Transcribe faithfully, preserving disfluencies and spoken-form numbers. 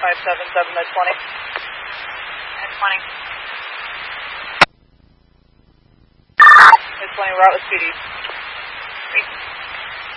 five seven seven at twenty. At twenty. At twenty, we're out with Speedy. Great.